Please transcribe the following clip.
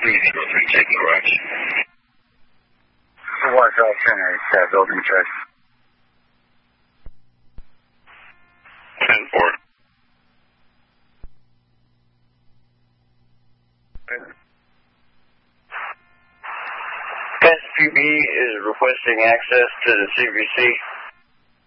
303, take garage. 1 South Center, building check. 10-4. SPB is requesting access to the CVC.